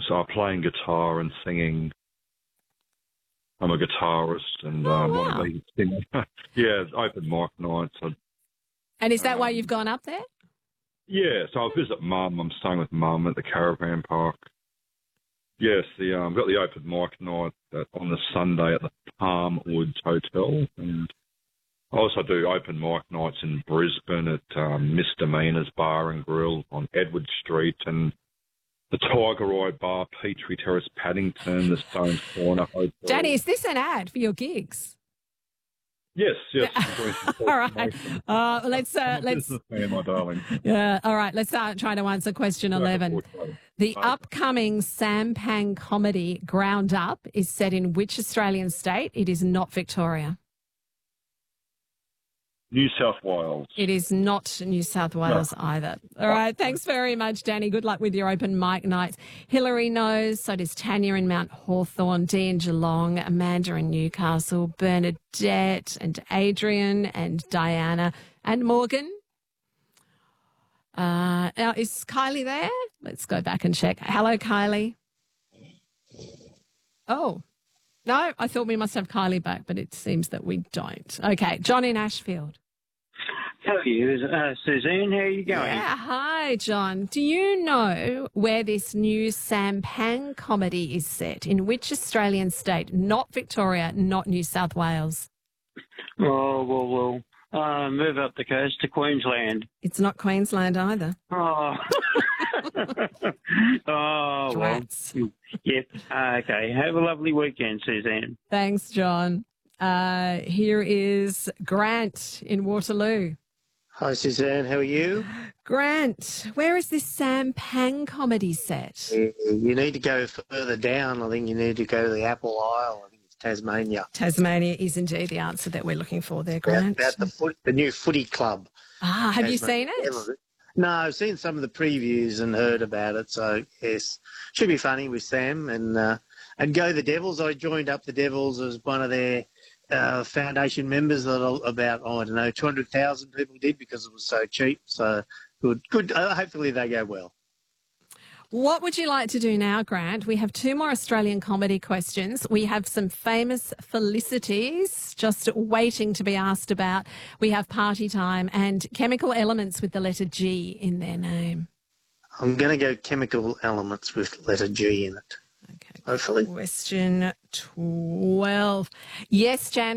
playing guitar and singing. I'm a guitarist and want to be a singer. Yeah, open mic nights. And is that why you've gone up there? Yeah, so I visit Mum. I'm staying with Mum at the caravan park. Yes, I've got the open mic night on the Sunday at the Palm Woods Hotel, and I also do open mic nights in Brisbane at Misdemeanors Bar and Grill on Edward Street, and the Tiger Eye Bar, Petrie Terrace, Paddington, the Stones Corner Hotel. Danny, is this an ad for your gigs? Yes. All right. Let's. My darling. Yeah. All right. Let's try to answer question 11. The upcoming Sampan comedy Ground Up is set in which Australian state? It is not Victoria. New South Wales. It is not New South Wales either. All right. Thanks very much, Danny. Good luck with your open mic nights. Hillary knows. So does Tanya in Mount Hawthorn, Dee in Geelong, Amanda in Newcastle, Bernadette and Adrian and Diana and Morgan. Now, is Kylie there? Let's go back and check. Hello, Kylie. Oh, no, I thought we must have Kylie back, but it seems that we don't. Okay, John in Ashfield. How are you, Suzanne? How are you going? Yeah, hi, John. Do you know where this new Sampan comedy is set? In which Australian state? Not Victoria, not New South Wales. Oh, well, move up the coast to Queensland. It's not Queensland either. Oh. Oh, well. Yep. Okay. Have a lovely weekend, Suzanne. Thanks, John. Here is Grant in Waterloo. Hi, Suzanne. How are you? Grant, where is this Sampan comedy set? You need to go further down. I think you need to go to the Apple Isle. I think it's Tasmania. Tasmania is indeed the answer that we're looking for there, Grant. About the new footy club. Ah, have you seen it? No, I've seen some of the previews and heard about it. So, yes, should be funny with Sam and go the Devils. I joined up the Devils as one of their foundation members that about, 200,000 people did because it was so cheap. So good. Hopefully they go well. What would you like to do now, Grant? We have 2 more Australian comedy questions. We have some famous felicities just waiting to be asked about. We have party time and chemical elements with the letter G in their name. I'm going to go chemical elements with letter G in it. Okay. Hopefully. Question 12. Yes, Jan.